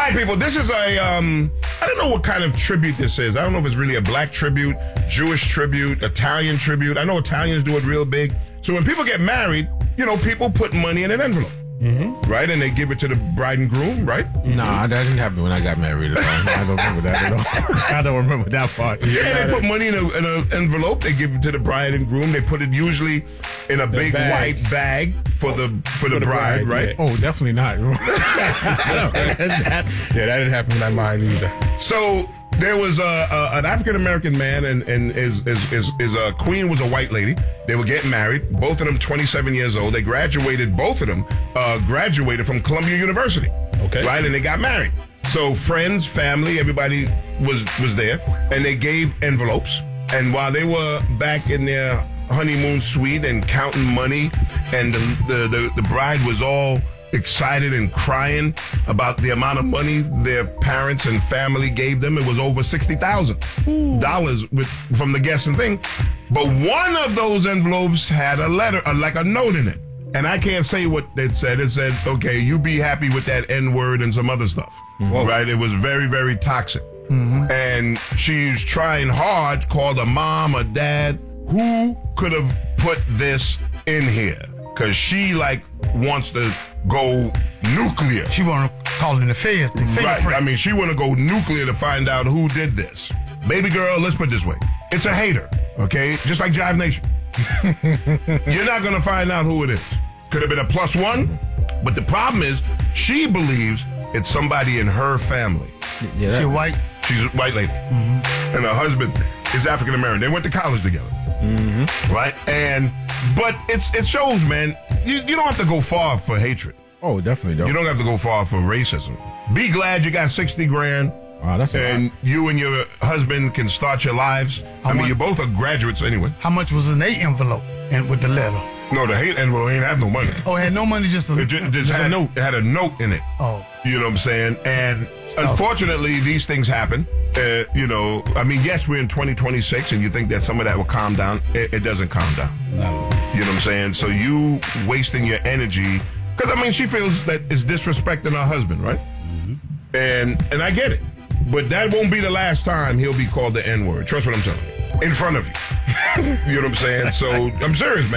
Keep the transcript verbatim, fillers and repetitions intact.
right, people, this is a, um, I don't know what kind of tribute this is. I don't know if it's really a black tribute, Jewish tribute, Italian tribute. I know Italians do it real big. So when people get married, you know, people put money in an envelope. Mm-hmm. Right? And they give it to the bride and groom, right? Mm-hmm. Nah, that didn't happen when I got married at all. I don't remember that at all. I don't remember that part. Yeah, they put money in an envelope. They give it to the bride and groom. They put it usually in a the big bag. white bag for the for, for the, the bride, bride, right? Yeah. Oh, definitely not. that, yeah, that didn't happen when I married either. So there was a, a, an African-American man, and, and his, his, his, his uh, queen was a white lady. They were getting married. Both of them twenty-seven years old. They graduated, both of them uh, graduated from Columbia University. Okay. Right? And they got married. So friends, family, everybody was, was there. And they gave envelopes. And while they were back in their honeymoon suite and counting money, and the, the, the, the bride was all excited and crying about the amount of money their parents and family gave them. It was over sixty thousand dollars with from the guests and thing. But one of those envelopes had a letter, uh, like a note in it. And I can't say what it said. It said, okay, you be happy with that N-word and some other stuff. Mm-hmm. Right? It was very, very toxic. Mm-hmm. And she's trying hard, called a mom, a dad. Who could have put this in here? Because she, like, wants to go nuclear. She want to call it an affair thing. Right. I mean, she want to go nuclear to find out who did this. Baby girl, let's put it this way. It's a hater, okay? Just like Jive Nation. You're not going to find out who it is. Could have been a plus one, but the problem is she believes it's somebody in her family. Yeah, she white? She's a white lady. Mm-hmm. And her husband is African-American. They went to college together. Mm-hmm. Right? And, but it's it shows, man, you, you don't have to go far for hatred. Oh, definitely don't. You don't have to go far for racism. Be glad you got sixty grand. Wow, that's a and lot. You and your husband can start your lives. How I mean, much, you both are graduates anyway. How much was in the envelope and with the letter? No, the hate envelope ain't have no money. Oh, it had no money, just a, it just, just just had, a note. It had a note in it. Oh. You know what I'm saying? And unfortunately, these things happen. Uh, you know, I mean, yes, we're in twenty twenty-six, and you think that some of that will calm down. It, it doesn't calm down. No. You know what I'm saying? So you wasting your energy, because, I mean, she feels that it's disrespecting her husband, right? Mm-hmm. And and I get it. But that won't be the last time he'll be called the N-word. Trust what I'm telling you. In front of you. You know what I'm saying? So I'm serious, man.